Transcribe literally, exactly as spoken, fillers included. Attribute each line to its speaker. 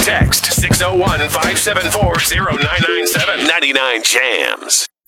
Speaker 1: text six oh one, five seven four, oh nine nine seven. ninety-nine Jams.